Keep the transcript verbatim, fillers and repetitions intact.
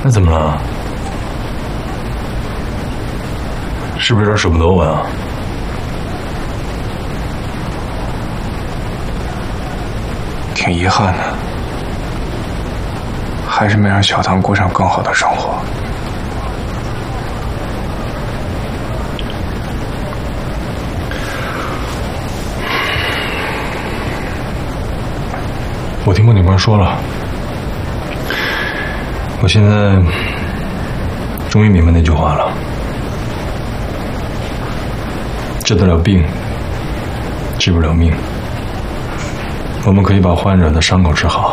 那怎么了？是不是有点舍不得我呀？ 挺遗憾的，还是没让小唐过上更好的生活。 我听孟警官说了，我现在终于明白那句话了：治得了病，治不了命。我们可以把患者的伤口治好，